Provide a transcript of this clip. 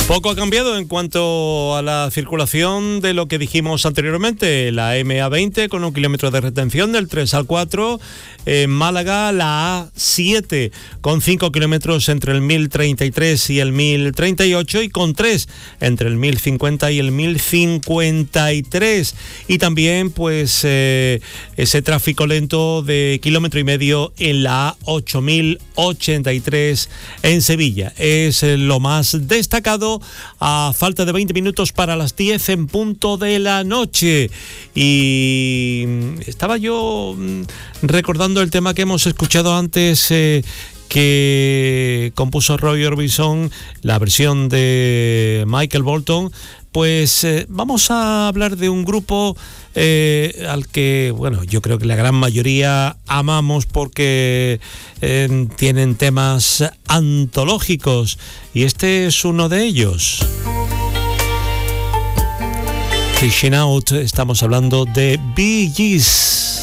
Poco ha cambiado en cuanto a la circulación de lo que dijimos anteriormente. La MA20 con 1 kilómetro de retención del 3 al 4. En Málaga la A7 con 5 kilómetros entre el 1033 y el 1038 y con 3 entre el 1050 y el 1053. Y también pues ese tráfico lento de 1,5 kilómetros en la A8083 en Sevilla. Es lo más destacado a falta de 20 minutos para las 10 en punto de la noche. Y estaba yo recordando el tema que hemos escuchado antes, que compuso Roy Orbison, la versión de Michael Bolton. Pues vamos a hablar de un grupo al que, bueno, yo creo que la gran mayoría amamos porque tienen temas antológicos, y este es uno de ellos. Fishing Out, estamos hablando de Bee Gees.